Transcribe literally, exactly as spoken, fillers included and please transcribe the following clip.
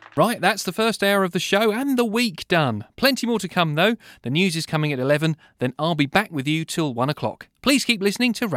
Right, that's the first hour of the show and the week done. Plenty more to come though. The news is coming at eleven, then I'll be back with you till one o'clock. Please keep listening to